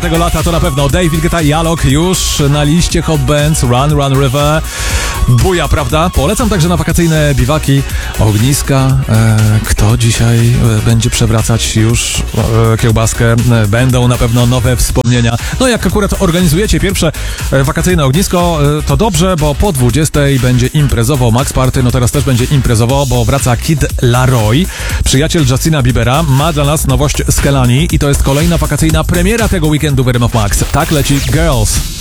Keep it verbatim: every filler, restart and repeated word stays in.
Tego lata to na pewno David Guetta i Alok już na liście Hot Bands. Run, Run River. Buja, prawda? Polecam także na wakacyjne biwaki, ogniska. E, kto dzisiaj e, będzie przewracać już e, kiełbaskę? E, będą na pewno nowe wspomnienia. No jak akurat organizujecie pierwsze e, wakacyjne ognisko, e, to dobrze, bo po dwudziestej będzie imprezowo Max Party. No teraz też będzie imprezowo, bo wraca Kid Laroi, przyjaciel Justina Biebera. Ma dla nas nowość z Kelani i to jest kolejna wakacyjna premiera tego weekendu w R M F Max. Tak leci Girls.